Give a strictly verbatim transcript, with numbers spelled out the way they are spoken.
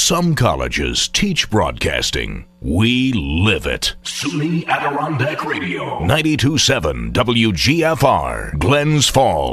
Some colleges teach broadcasting. We live it. SUNY Adirondack Radio. ninety-two point seven W G F R, Glens Falls.